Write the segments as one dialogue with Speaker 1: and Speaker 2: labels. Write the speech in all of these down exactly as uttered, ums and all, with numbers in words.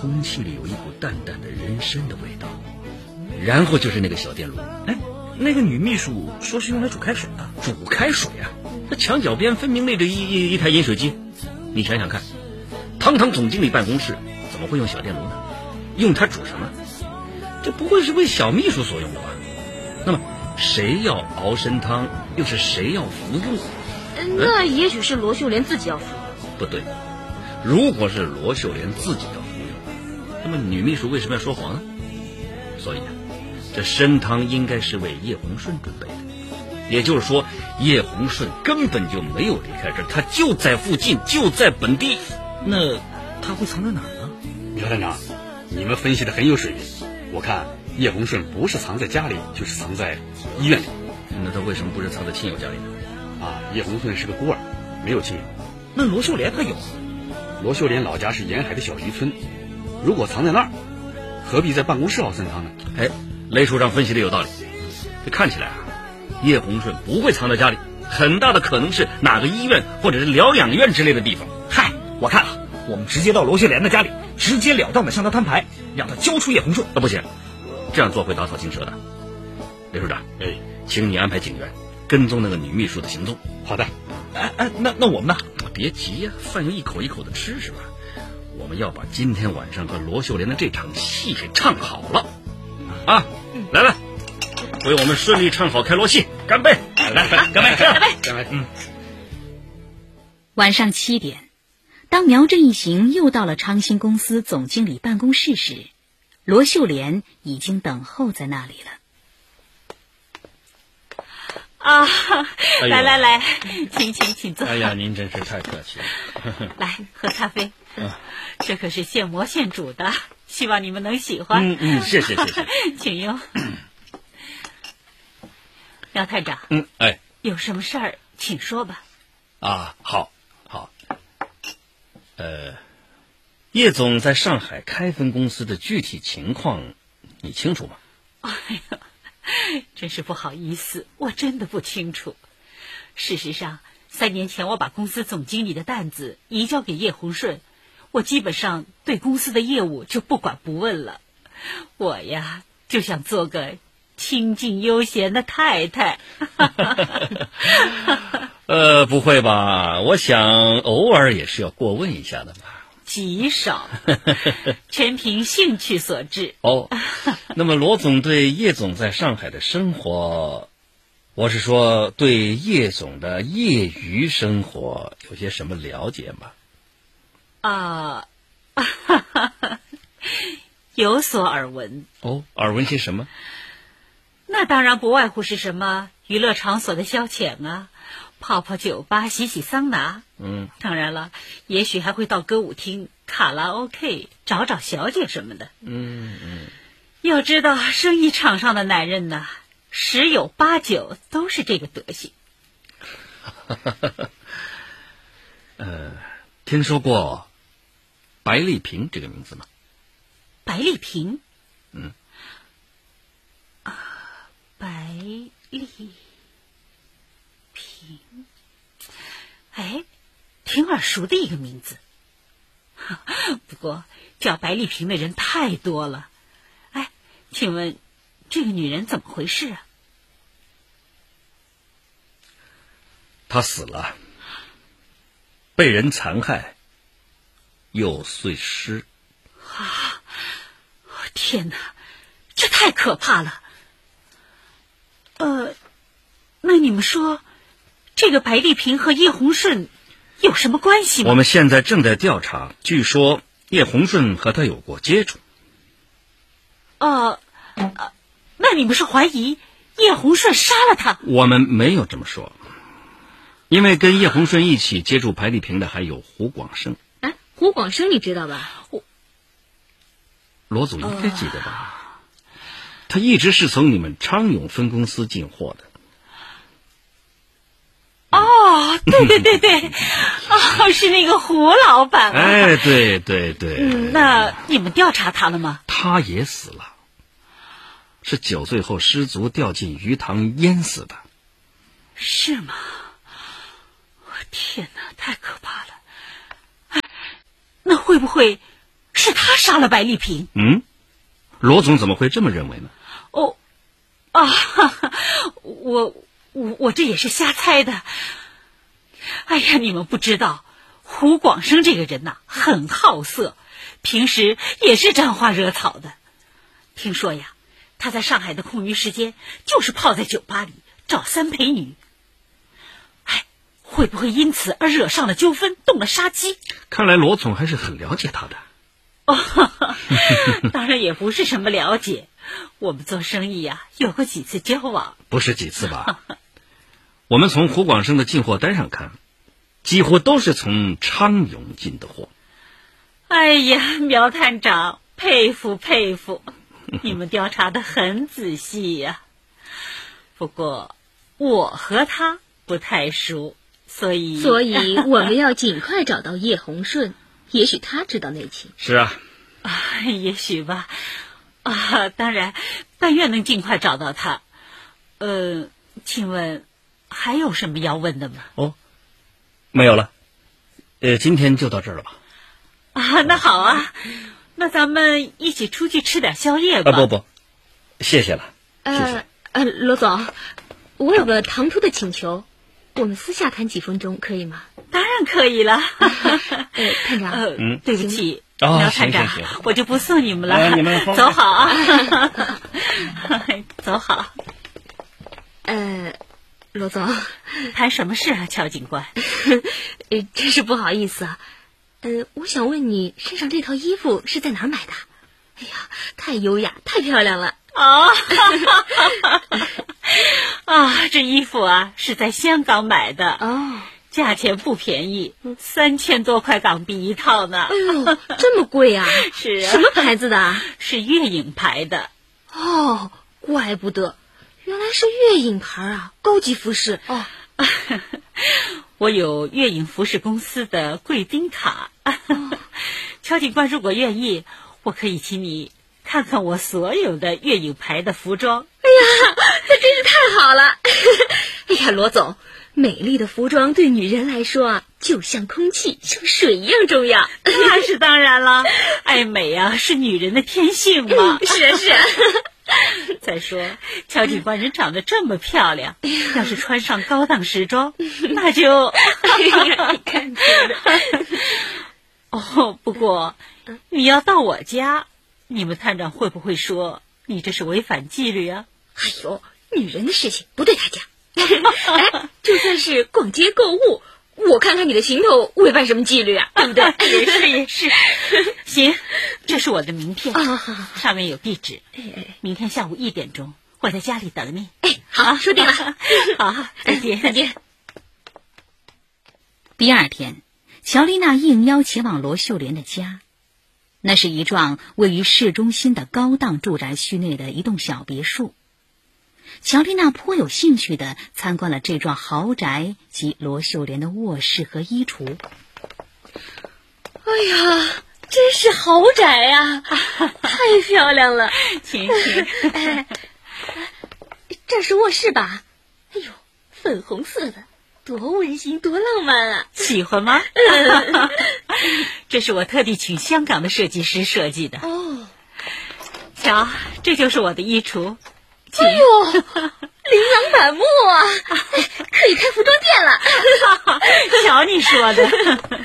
Speaker 1: 空气里有一股淡淡的人参的味道，然后就是那个小电炉。
Speaker 2: 哎，那个女秘书说是用来煮开水的。
Speaker 1: 煮开水啊？那墙角边分明那着一一一台饮水机，你想想看，堂堂总经理办公室怎么会用小电炉呢？用它煮什么？这不会是为小秘书所用的吧？那么谁要熬参汤，又是谁要服用？
Speaker 3: 那也许是罗秀莲自己要服用。
Speaker 1: 不对，如果是罗秀莲自己要服用，那么女秘书为什么要说谎呢？所以啊，这参汤应该是为叶红顺准备的。也就是说，叶红顺根本就没有离开这儿，他就在附近，就在本地。
Speaker 2: 那他会藏在哪儿呢？
Speaker 4: 苗探长，你们分析的很有水平。我看叶红顺不是藏在家里，就是藏在医院里。
Speaker 1: 那他为什么不是藏在亲友家里呢？
Speaker 4: 啊，叶红顺是个孤儿，没有亲友。
Speaker 2: 那罗秀莲他有。
Speaker 4: 罗秀莲老家是沿海的小渔村，如果藏在那儿，何必在办公室熬参汤呢？
Speaker 1: 哎，雷处长分析的有道理。这看起来啊，叶红顺不会藏在家里，很大的可能是哪个医院或者是疗养院之类的地方。
Speaker 2: 嗨，我看啊，我们直接到罗秀莲的家里，直截了当的向他摊牌，让他交出叶红顺。
Speaker 1: 啊，不行，这样做会打草惊蛇的。雷处长，
Speaker 4: 哎，
Speaker 1: 请你安排警员跟踪那个女秘书的行踪。
Speaker 4: 好的。
Speaker 2: 哎哎，那那我们呢？
Speaker 1: 别急呀、啊，饭要一口一口的吃是吧？我们要把今天晚上和罗秀莲的这场戏给唱好了啊！来来，为我们顺利唱好开锣戏，干杯！来，干杯！
Speaker 3: 干杯！
Speaker 4: 干杯！
Speaker 2: 嗯。
Speaker 5: 晚上七点，当苗振一行又到了昌兴公司总经理办公室时，罗秀莲已经等候在那里了。
Speaker 3: 啊，来来来，请请请坐。
Speaker 1: 哎呀，您真是太客气了。
Speaker 3: 来喝咖啡，这可是现磨现煮的，希望你们能喜欢。
Speaker 1: 嗯嗯，谢谢谢谢，
Speaker 3: 请用。苗探长，
Speaker 1: 嗯，哎，
Speaker 3: 有什么事儿请说吧。
Speaker 1: 啊，好，好。呃，叶总在上海开分公司的具体情况，你清楚吗？
Speaker 3: 哎呀。真是不好意思，我真的不清楚。事实上，三年前我把公司总经理的担子移交给叶红顺，我基本上对公司的业务就不管不问了。我呀，就想做个清静悠闲的太太。
Speaker 1: 呃，不会吧？我想偶尔也是要过问一下的吧。
Speaker 3: 极少，全凭兴趣所致。
Speaker 1: 哦，那么罗总对叶总在上海的生活，我是说对叶总的业余生活有些什么了解吗？
Speaker 3: 啊、呃，有所耳闻。
Speaker 1: 哦，耳闻些什么？
Speaker 3: 那当然不外乎是什么娱乐场所的消遣啊，泡泡酒吧，洗洗桑拿。
Speaker 1: 嗯，
Speaker 3: 当然了，也许还会到歌舞厅、卡拉 OK 找找小姐什么的。
Speaker 1: 嗯嗯。
Speaker 3: 要知道，生意场上的男人呢，十有八九都是这个德行。
Speaker 1: 呃，听说过白丽萍这个名字吗？
Speaker 3: 白丽萍？
Speaker 1: 嗯。
Speaker 3: 啊，白丽萍，哎。挺耳熟的一个名字，不过叫白丽萍的人太多了。哎，请问这个女人怎么回事啊？
Speaker 1: 她死了，被人残害，又碎尸。
Speaker 3: 啊！天哪，这太可怕了。呃，那你们说，这个白丽萍和叶红顺有什么关系吗？
Speaker 1: 我们现在正在调查，据说叶红顺和他有过接触。
Speaker 3: 呃，呃那你们是怀疑叶红顺杀了他？
Speaker 1: 我们没有这么说，因为跟叶红顺一起接触白丽萍的还有胡广生。
Speaker 3: 哎，胡广生你知道吧？我
Speaker 1: 罗总应该记得吧？呃、他一直是从你们昌永分公司进货的。
Speaker 3: 哦，对对对对，哦，是那个胡老板、啊。
Speaker 1: 哎，对对对。
Speaker 3: 嗯，那你们调查他了吗？
Speaker 1: 他也死了，是九岁后失足掉进鱼塘淹死的。
Speaker 3: 是吗？我天哪，太可怕了！哎，那会不会是他杀了白丽萍。
Speaker 1: 嗯，罗总怎么会这么认为呢？
Speaker 3: 哦，啊，我我我这也是瞎猜的。哎呀，你们不知道，胡广生这个人呐、啊，很好色，平时也是沾花惹草的。听说呀，他在上海的空余时间就是泡在酒吧里找三陪女。哎，会不会因此而惹上了纠纷，动了杀机？
Speaker 1: 看来罗总还是很了解他的。
Speaker 3: 哦，当然也不是什么了解，我们做生意呀、啊，有过几次交往。
Speaker 1: 不是几次吧？我们从胡广生的进货单上看，几乎都是从昌永进的货。
Speaker 3: 哎呀，苗探长，佩服佩服，你们调查得很仔细呀、啊。不过我和他不太熟，所以
Speaker 5: 所以我们要尽快找到叶红顺，也许他知道内情。
Speaker 1: 是啊，
Speaker 3: 啊，也许吧。啊，当然，但愿能尽快找到他。呃，请问还有什么要问的吗？
Speaker 1: 哦，没有了。呃，今天就到这儿了吧？
Speaker 3: 啊，那好啊，那咱们一起出去吃点宵夜吧。
Speaker 1: 啊，不不，谢谢了。
Speaker 5: 呃呃，罗总，我有个唐突的请求，我们私下谈几分钟可以吗？
Speaker 3: 当然可以了。
Speaker 5: 呃，探长，
Speaker 3: 呃，
Speaker 1: 嗯，
Speaker 3: 对不起，
Speaker 1: 哦，
Speaker 3: 苗探长，
Speaker 1: 行行行，
Speaker 3: 我就不送你们了。
Speaker 1: 呃、你们
Speaker 3: 走好啊，走好。
Speaker 5: 呃，罗总，
Speaker 3: 谈什么事啊，乔警官？
Speaker 5: 呃，真是不好意思啊。呃，我想问你，身上这套衣服是在哪儿买的？哎呀，太优雅，太漂亮了。
Speaker 3: 哦，啊，这衣服啊是在香港买的。
Speaker 5: 哦，
Speaker 3: 价钱不便宜，三千多块港币一套呢。
Speaker 5: 哎呦，这么贵啊！
Speaker 3: 是啊，
Speaker 5: 什么牌子的？
Speaker 3: 是月影牌的。
Speaker 5: 哦，怪不得，原来是月影牌啊，高级服饰哦。
Speaker 3: 我有月影服饰公司的贵宾卡。哦、乔警官如果愿意，我可以请你看看我所有的月影牌的服装。
Speaker 5: 哎呀，这真是太好了！哎呀，罗总，美丽的服装对女人来说啊，就像空气，像水一样重要。
Speaker 3: 那是当然了，爱美啊，是女人的天性嘛。
Speaker 5: 嗯、是啊，是啊。
Speaker 3: 再说，乔警官人长得这么漂亮，要是穿上高档时装，那就……
Speaker 5: 哎呀，你看这个。
Speaker 3: 哦，不过你要到我家，你们探长会不会说你这是违反纪律啊？
Speaker 5: 哎呦，女人的事情不对他讲。哎，就算是逛街购物，我看看你的行头违反什么纪律啊？对不对？
Speaker 3: 也是也是。行，这是我的名片，
Speaker 5: 啊、哦，
Speaker 3: 上面有地址。
Speaker 5: 哎哎，
Speaker 3: 明天下午一点钟，我在家里等你。
Speaker 5: 哎，好，说定了。
Speaker 3: 好，再见，
Speaker 5: 再见。 第二天，乔丽娜应邀前往罗秀莲的家，那是一幢位于市中心的高档住宅区内的一栋小别墅。乔丽娜颇有兴趣地参观了这幢豪宅及罗秀莲的卧室和衣橱。哎呀，真是豪宅呀、啊！太漂亮了，
Speaker 3: 请请。
Speaker 5: 哎，这是卧室吧？哎呦，粉红色的，多温馨，多浪漫啊！
Speaker 3: 喜欢吗？这是我特地请香港的设计师设计的。
Speaker 5: 哦，
Speaker 3: 瞧，这就是我的衣橱。
Speaker 5: 哎呦，琳琅满目啊！可以开服装店了。
Speaker 3: 瞧你说的。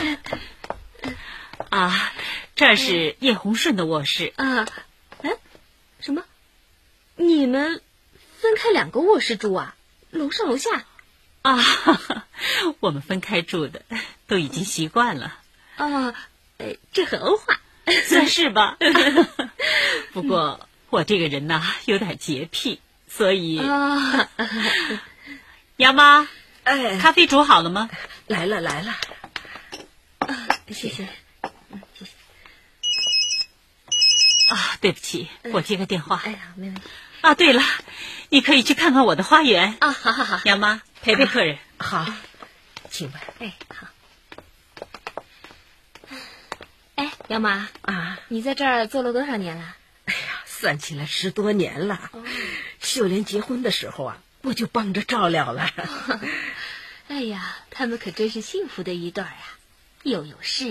Speaker 3: 啊，这是叶红顺的卧室
Speaker 5: 啊。哎，什么？你们分开两个卧室住啊？楼上楼下？
Speaker 3: 啊，我们分开住的，都已经习惯了。
Speaker 5: 啊，呃，这很欧化，
Speaker 3: 算是吧。不过我这个人呐，有点洁癖，所以
Speaker 5: 啊，
Speaker 3: 杨妈，
Speaker 2: 哎，
Speaker 3: 咖啡煮好了吗？
Speaker 2: 来了来了，
Speaker 5: 啊，谢谢，嗯，谢谢。
Speaker 3: 啊，对不起，我接个电话。
Speaker 5: 哎呀，没问题。
Speaker 3: 啊，对了，你可以去看看我的花园
Speaker 5: 啊，好好好。
Speaker 3: 杨妈，陪陪客人。
Speaker 2: 好，请问。
Speaker 5: 哎，好。哎，杨妈
Speaker 2: 啊，
Speaker 5: 你在这儿做了多少年了？
Speaker 2: 哎呀，算起来十多年了。哦、秀莲结婚的时候啊，我就帮着照料了。
Speaker 5: 哎呀，他们可真是幸福的一对儿啊，又有事